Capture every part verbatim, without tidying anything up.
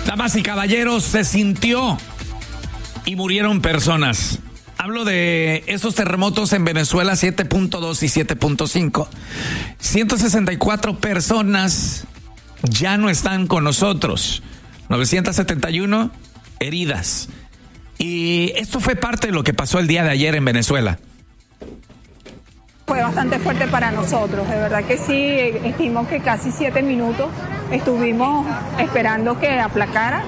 Damas y caballeros, se sintió y murieron personas. Hablo de esos terremotos en Venezuela, siete punto dos y siete punto cinco. ciento sesenta y cuatro personas ya no están con nosotros. novecientos setenta y uno heridas. Y esto fue parte de lo que pasó el día de ayer en Venezuela. Fue bastante fuerte para nosotros, de verdad que sí, estimo que casi siete minutos estuvimos esperando que aplacara.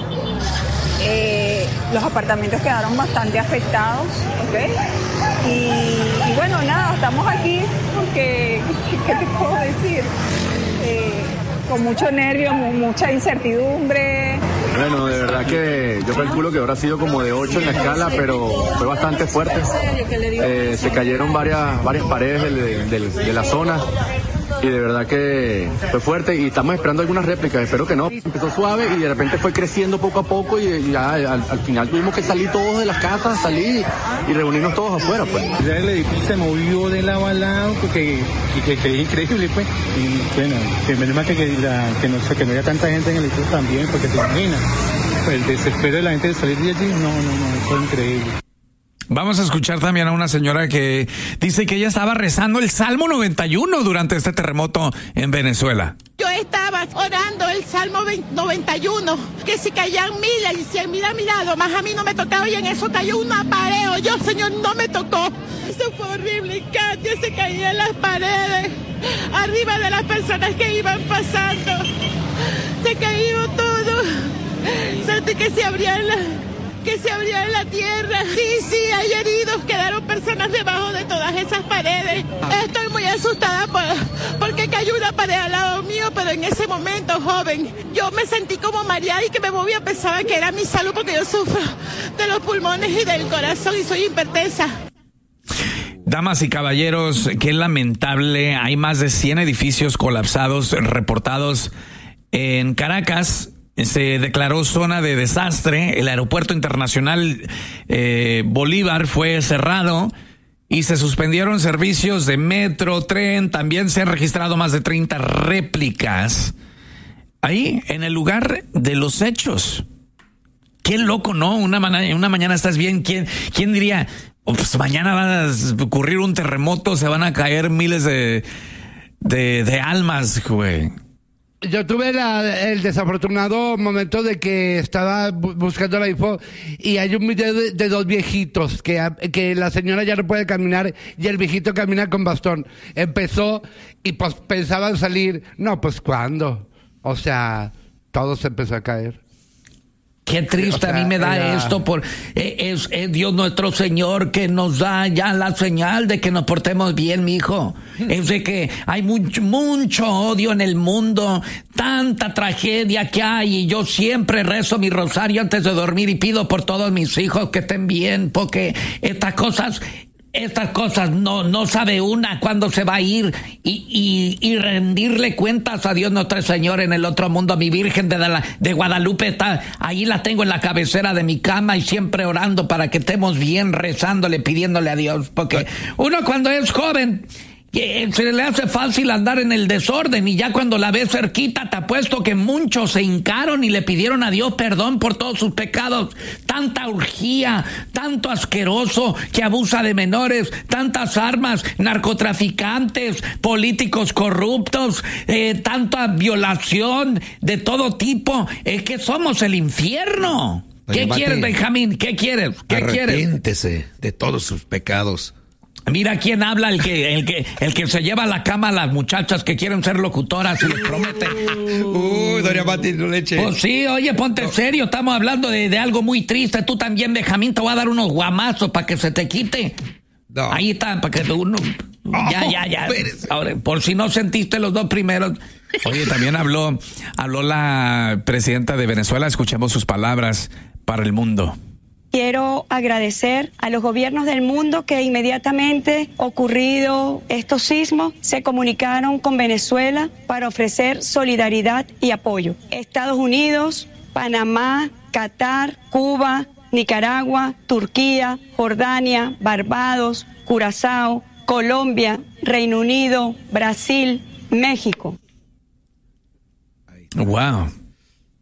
Eh, los apartamentos quedaron bastante afectados, ¿ok? Y, y bueno, nada, estamos aquí porque, ¿qué te puedo decir? Eh, con mucho nervio, mucha incertidumbre. Bueno, de verdad que yo calculo que habrá sido como de ocho en la escala, pero fue bastante fuerte. Eh, se cayeron varias, varias paredes de, de, de la zona y de verdad que fue fuerte y estamos esperando algunas réplicas, espero que no. Empezó suave y de repente fue creciendo poco a poco y ya al, al final tuvimos que salir todos de las casas, salir y reunirnos todos afuera, pues. El edificio se movió de lado a lado, que, que, que es increíble, pues. Y bueno, que menos mal que, que, la, que, no, que no haya tanta gente en el edificio también, porque te imaginas, pues el desespero de la gente de salir de allí, no, no, no, fue increíble. Vamos a escuchar también a una señora que dice que ella estaba rezando el Salmo noventa y uno durante este terremoto en Venezuela. Yo estaba orando el Salmo noventa y uno, que si caían miles y cien mil a mi lado, más a mí no me tocaba y en eso cayó un apareo. Yo, Señor, no me tocó. Eso fue horrible. Y Katia se caía en las paredes, arriba de las personas que iban pasando. Se cayó todo. Sentí que se abrían las... que se abría en la tierra. Sí, sí, hay heridos, quedaron personas debajo de todas esas paredes. Estoy muy asustada por, porque cayó una pared al lado mío, pero en ese momento, joven, yo me sentí como mareada y que me movía, pensaba que era mi salud porque yo sufro de los pulmones y del corazón y soy hipertensa. Damas y caballeros, qué lamentable, hay más de cien edificios colapsados reportados en Caracas. Se declaró zona de desastre, el aeropuerto internacional eh, Bolívar fue cerrado y se suspendieron servicios de metro, tren, también se han registrado más de treinta réplicas ahí en el lugar de los hechos. Qué loco, ¿no? Una, mañana, una mañana estás bien, ¿quién, quién diría? Oh, pues mañana va a ocurrir un terremoto, se van a caer miles de, de, de almas, güey. Yo tuve la, el desafortunado momento de que estaba bu- buscando la info y hay un video de, de dos viejitos que, que la señora ya no puede caminar y el viejito camina con bastón. Empezó y pues pensaban salir. No, pues ¿cuándo? O sea, todo se empezó a caer. Qué triste, o sea, a mí me da era... esto por eh, es, es Dios nuestro Señor que nos da ya la señal de que nos portemos bien, mijo. Es de que hay mucho, mucho odio en el mundo, tanta tragedia que hay, y yo siempre rezo mi rosario antes de dormir y pido por todos mis hijos que estén bien, porque estas cosas Estas cosas no, no sabe una cuándo se va a ir y, y, y rendirle cuentas a Dios nuestro Señor en el otro mundo. Mi Virgen de, la, de Guadalupe está, ahí la tengo en la cabecera de mi cama y siempre orando para que estemos bien, rezándole, pidiéndole a Dios. Porque uno cuando es joven, se le hace fácil andar en el desorden y ya cuando la ves cerquita te apuesto que muchos se hincaron y le pidieron a Dios perdón por todos sus pecados. Tanta urgía, tanto asqueroso que abusa de menores, tantas armas, narcotraficantes, políticos corruptos, eh, tanta violación de todo tipo. Es que somos el infierno. Oye, ¿qué Mate, quieres, Benjamín? ¿Qué quieres? ¿Qué quieres? Arrepiéntese de todos sus pecados. Mira quién habla, el que, el que, el que se lleva a la cama a las muchachas que quieren ser locutoras y les promete. Uy, doña Mati, no le eche. Pues sí, oye, ponte no. serio, estamos hablando de, de algo muy triste. Tú también, Benjamín, te voy a dar unos guamazos para que se te quite. No. Ahí está, para que uno... Oh, ya, ya, ya. Ahora, por si no sentiste los dos primeros. Oye, también habló, habló la presidenta de Venezuela, escuchemos sus palabras para el mundo. Quiero agradecer a los gobiernos del mundo que inmediatamente ocurrido estos sismos se comunicaron con Venezuela para ofrecer solidaridad y apoyo. Estados Unidos, Panamá, Qatar, Cuba, Nicaragua, Turquía, Jordania, Barbados, Curazao, Colombia, Reino Unido, Brasil, México. Wow.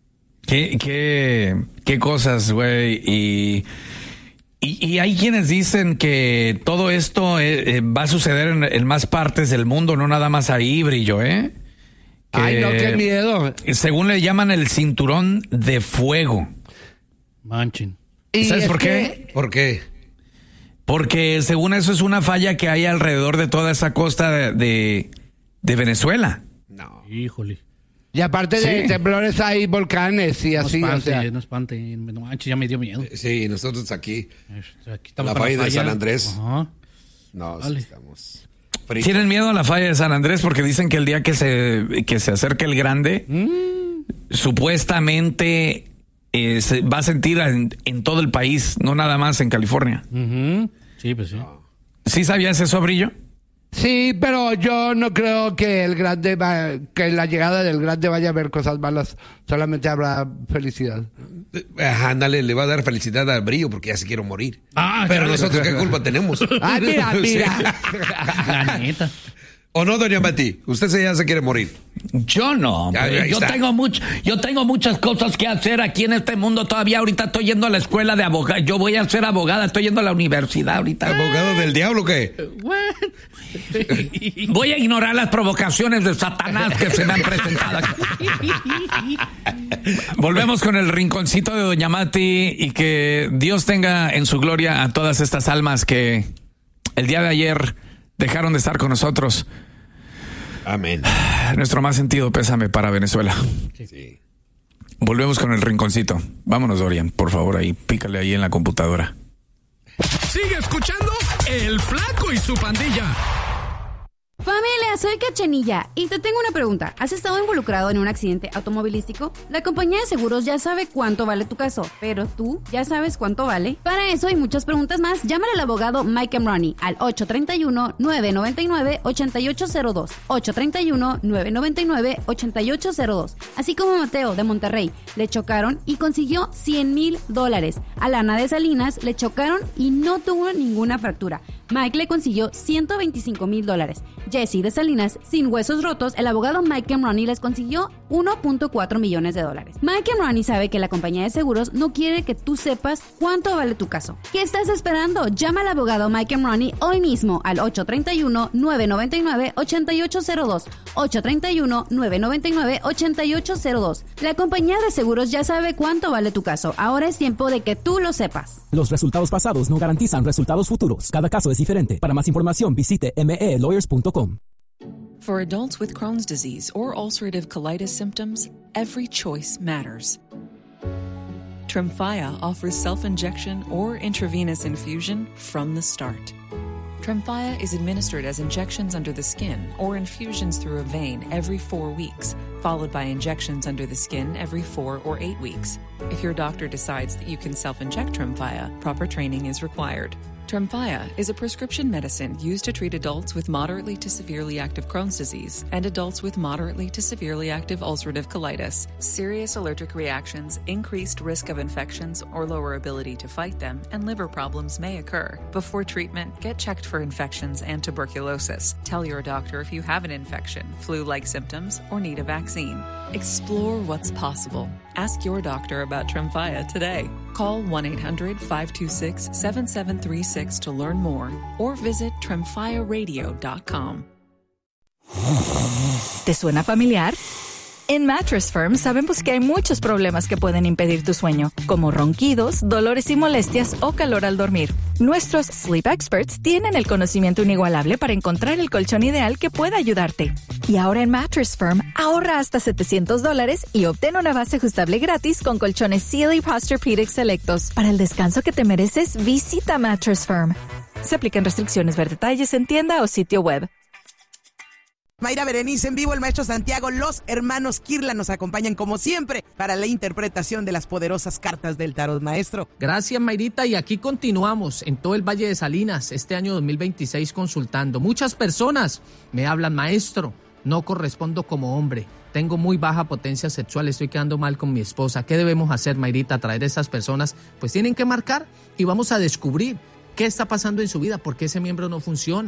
Qué, qué, qué cosas, güey. Y, y, y hay quienes dicen que todo esto eh, eh, va a suceder en, en más partes del mundo, no nada más ahí, Brillo, ¿eh? Que, Ay, no, qué miedo. Según le llaman el cinturón de fuego. Manchen. ¿Sabes por qué? ¿Por qué? Porque según eso es una falla que hay alrededor de toda esa costa de, de, de Venezuela. No. Híjole. Y aparte Sí. de temblores hay volcanes y No así, espante, o sea. no espante. No manches, ya me dio miedo. Sí, nosotros aquí. Aquí estamos La con falla de San Andrés. Ajá. No, sí Vale. estamos fritos. Tienen miedo a la falla de San Andrés porque dicen que el día que se, que se acerque el grande, Mm. supuestamente eh, se va a sentir en, en todo el país, no nada más en California. Ujú. Sí, pues sí. ¿Sí sabías eso, Brillo? Sí, pero yo no creo que el grande va, que en la llegada del grande vaya a haber cosas malas. Solamente habrá felicidad. Ajá, ándale, le va a dar felicidad al Brillo porque ya se quiere morir. Ah, Pero claro. nosotros, ¿qué culpa tenemos? Ay, mira, mira. La neta. ¿O no, doña Mati? Usted se ya se quiere morir. Yo no, Ya, hombre. ahí yo está. tengo mucho, yo tengo muchas cosas que hacer aquí en este mundo todavía. Ahorita estoy yendo a la escuela de abogada. Yo voy a ser abogada, estoy yendo a la universidad ahorita. ¿Abogado del diablo qué? Voy a ignorar las provocaciones de Satanás que se me han presentado aquí. Volvemos con el rinconcito de doña Mati y que Dios tenga en su gloria a todas estas almas que el día de ayer dejaron de estar con nosotros. Amén. Nuestro más sentido pésame para Venezuela. Sí. Volvemos con el rinconcito. Vámonos, Dorian, por favor, ahí, pícale ahí en la computadora. Sigue escuchando El Flaco y su pandilla. Familia, soy Cachanilla y te tengo una pregunta. ¿Has estado involucrado en un accidente automovilístico? La compañía de seguros ya sabe cuánto vale tu caso, pero tú ya sabes cuánto vale. Para eso y muchas preguntas más, llámale al abogado Mike Emrani al ocho tres uno, nueve nueve nueve, ocho ocho cero dos, ocho tres uno, nueve nueve nueve, ocho ocho cero dos. Así como Mateo de Monterrey, le chocaron y consiguió cien mil dólares. A Lana de Salinas le chocaron y no tuvo ninguna fractura. Mike le consiguió ciento veinticinco mil dólares. Jesse de Salinas, sin huesos rotos, el abogado Mike Emrani les consiguió uno punto cuatro millones de dólares. Mike Emrani sabe que la compañía de seguros no quiere que tú sepas cuánto vale tu caso. ¿Qué estás esperando? Llama al abogado Mike Emrani hoy mismo al ocho tres uno, nueve nueve nueve, ocho ocho cero dos, ocho tres uno, nueve nueve nueve, ocho ocho cero dos. La compañía de seguros ya sabe cuánto vale tu caso. Ahora es tiempo de que tú lo sepas. Los resultados pasados no garantizan resultados futuros. Cada caso es diferente. Para más información, visite m e lawyers punto com. For adults with Crohn's disease or ulcerative colitis symptoms, every choice matters. Tremfya offers self-injection or intravenous infusion from the start. Tremfya is administered as injections under the skin or infusions through a vein every four weeks, followed by injections under the skin every four or eight weeks. If your doctor decides that you can self-inject Tremfya, proper training is required. Tremfya is a prescription medicine used to treat adults with moderately to severely active Crohn's disease and adults with moderately to severely active ulcerative colitis. Serious allergic reactions, increased risk of infections or lower ability to fight them, and liver problems may occur. Before treatment, get checked for infections and tuberculosis. Tell your doctor if you have an infection, flu-like symptoms, or need a vaccine. Explore what's possible. Ask your doctor about Tremfya today. Call one eight hundred, five two six, seven seven three six to learn more or visit tremfya radio dot com. ¿Te suena familiar? En Mattress Firm sabemos que hay muchos problemas que pueden impedir tu sueño, como ronquidos, dolores y molestias o calor al dormir. Nuestros Sleep Experts tienen el conocimiento inigualable para encontrar el colchón ideal que pueda ayudarte. Y ahora en Mattress Firm, ahorra hasta setecientos dólares y obtén una base ajustable gratis con colchones Sealy Posturepedic selectos. Para el descanso que te mereces, visita Mattress Firm. Se aplican restricciones, ver detalles en tienda o sitio web. Mayra Berenice en vivo, el maestro Santiago, los hermanos Kirla nos acompañan como siempre para la interpretación de las poderosas cartas del tarot, maestro. Gracias, Mayrita, y aquí continuamos en todo el Valle de Salinas este año dos mil veintiséis consultando. Muchas personas me hablan, maestro, no correspondo como hombre, tengo muy baja potencia sexual, estoy quedando mal con mi esposa. ¿Qué debemos hacer, Mayrita? Traer a esas personas, pues tienen que marcar y vamos a descubrir qué está pasando en su vida, por qué ese miembro no funciona.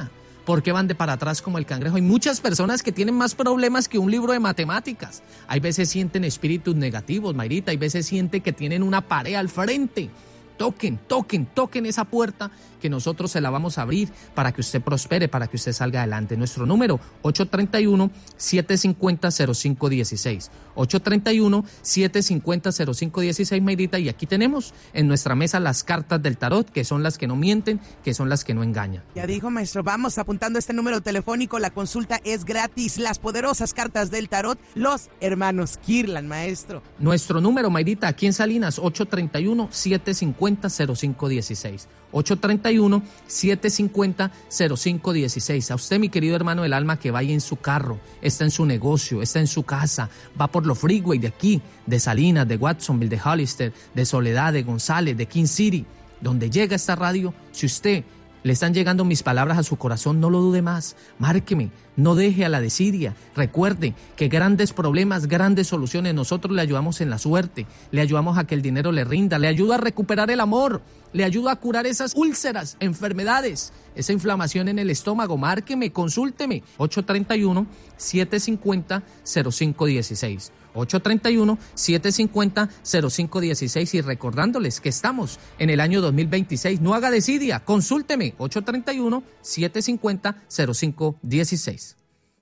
¿Por qué van de para atrás como el cangrejo? Hay muchas personas que tienen más problemas que un libro de matemáticas. Hay veces sienten espíritus negativos, Mayrita, hay veces sienten que tienen una pared al frente. Toquen, toquen, toquen esa puerta que nosotros se la vamos a abrir para que usted prospere, para que usted salga adelante. Nuestro número, ocho tres uno, siete cinco cero, cero cinco uno seis. ocho tres uno, siete cinco cero, cero cinco uno seis, Mayrita, y aquí tenemos en nuestra mesa las cartas del tarot, que son las que no mienten, que son las que no engañan. Ya dijo, maestro, vamos apuntando este número telefónico, la consulta es gratis. Las poderosas cartas del tarot, los hermanos Kirlan, maestro. Nuestro número, Mayrita, aquí en Salinas, ocho tres uno, siete cinco cero, cero cinco uno seis. ocho tres uno, siete cinco cero, cero cinco uno seis. A usted, mi querido hermano del alma, que vaya en su carro, está en su negocio, está en su casa, va por los freeway de aquí, de Salinas, de Watsonville, de Hollister, de Soledad, de González, de King City, donde llega esta radio, si usted le están llegando mis palabras a su corazón, no lo dude más, márqueme, no deje a la desidia. Recuerde que grandes problemas, grandes soluciones, nosotros le ayudamos en la suerte, le ayudamos a que el dinero le rinda, le ayuda a recuperar el amor, le ayuda a curar esas úlceras, enfermedades, esa inflamación en el estómago. Márqueme, consúlteme, ocho tres uno, siete cinco cero, cero cinco uno seis. ocho tres uno, siete cinco cero, cero cinco uno seis, y recordándoles que estamos en el año dos mil veintiséis. No haga desidia, consúlteme, ocho tres uno, siete cinco cero, cero cinco uno seis.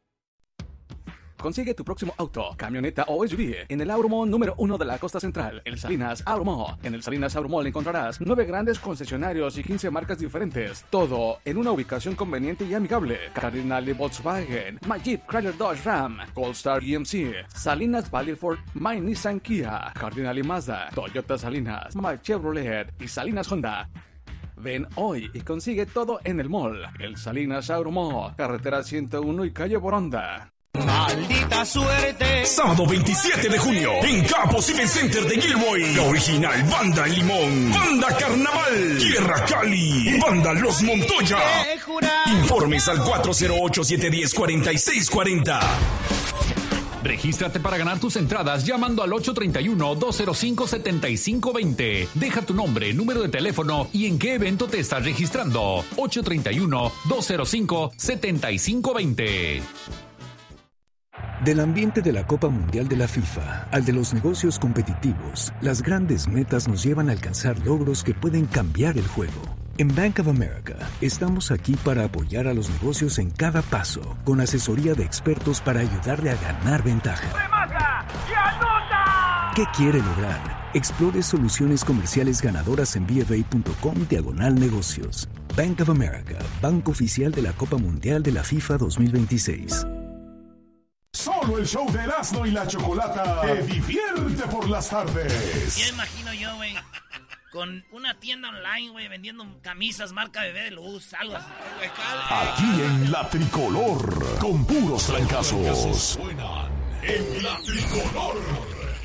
Consigue tu próximo auto, camioneta o S U V en el Auromall número uno de la costa central, el Salinas Auromall. En el Salinas Auromall encontrarás nueve grandes concesionarios y quince marcas diferentes. Todo en una ubicación conveniente y amigable. Cardinal Volkswagen, My Jeep Chrysler Dodge Ram, Goldstar G M C, Salinas Valley Ford, My Nissan Kia, Cardinal y Mazda, Toyota Salinas, My Chevrolet y Salinas Honda. Ven hoy y consigue todo en el mall. El Salinas Auromall, carretera ciento uno y calle Boronda. Maldita suerte. Sábado veintisiete de junio, en Capos Event Center de Gilboy, la original Banda El Limón, Banda Carnaval, Tierra Cali, Banda Los Montoya. Informes al cuatro cero ocho, siete uno cero, cuatro seis cuatro cero. Regístrate para ganar tus entradas llamando al ocho tres uno, dos cero cinco, siete cinco dos cero. Deja tu nombre, número de teléfono y en qué evento te estás registrando. ocho tres uno, dos cero cinco, siete cinco dos cero. Del ambiente de la Copa Mundial de la FIFA al de los negocios competitivos, las grandes metas nos llevan a alcanzar logros que pueden cambiar el juego. En Bank of America estamos aquí para apoyar a los negocios en cada paso, con asesoría de expertos para ayudarle a ganar ventaja. ¡Remata y anota! ¿Qué quiere lograr? Explore soluciones comerciales ganadoras en bfa.com diagonal negocios. Bank of America, banco oficial de la Copa Mundial de la FIFA dos mil veintiséis. Solo el show de Erasmo y la Chocolata te divierte por las tardes. Ya imagino yo, güey, con una tienda online, güey, vendiendo camisas marca Bebé de Luz, algo así. Aquí en La Tricolor, con puros trancazos. En La Tricolor.